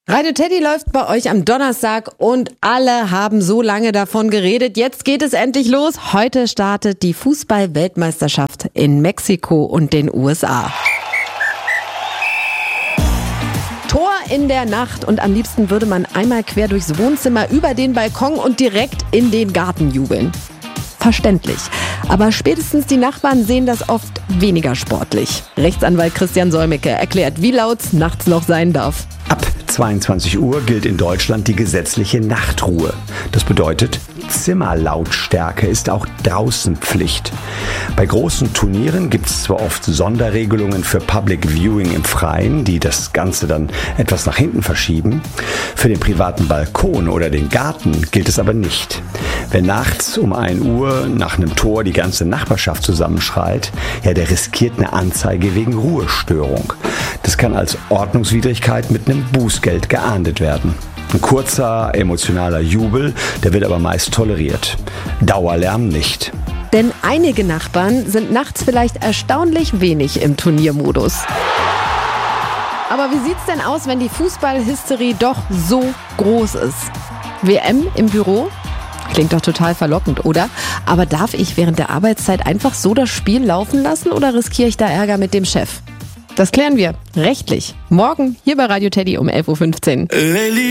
Radio Teddy läuft bei euch am Donnerstag und alle haben so lange davon geredet. Jetzt geht es endlich los. Heute startet die Fußball-Weltmeisterschaft in Mexiko und den USA. Tor in der Nacht und am liebsten würde man einmal quer durchs Wohnzimmer, über den Balkon und direkt in den Garten jubeln. Verständlich. Aber spätestens die Nachbarn sehen das oft weniger sportlich. Rechtsanwalt Christian Solmecke erklärt, wie laut's nachts noch sein darf. Ab 22 Uhr gilt in Deutschland die gesetzliche Nachtruhe. Das bedeutet, Zimmerlautstärke ist auch draußen Pflicht. Bei großen Turnieren gibt es zwar oft Sonderregelungen für Public Viewing im Freien, die das Ganze dann etwas nach hinten verschieben. Für den privaten Balkon oder den Garten gilt es aber nicht. Wer nachts um 1 Uhr nach einem Tor die ganze Nachbarschaft zusammenschreit, der riskiert eine Anzeige wegen Ruhestörung. Das kann als Ordnungswidrigkeit mit einem Bußgeld geahndet werden. Ein kurzer, emotionaler Jubel, der wird aber meist toleriert. Dauerlärm nicht. Denn einige Nachbarn sind nachts vielleicht erstaunlich wenig im Turniermodus. Aber wie sieht's denn aus, wenn die Fußballhysterie doch so groß ist? WM im Büro? Klingt doch total verlockend, oder? Aber darf ich während der Arbeitszeit einfach so das Spiel laufen lassen oder riskiere ich da Ärger mit dem Chef? Das klären wir rechtlich morgen hier bei Radio Teddy um 11.15 Uhr.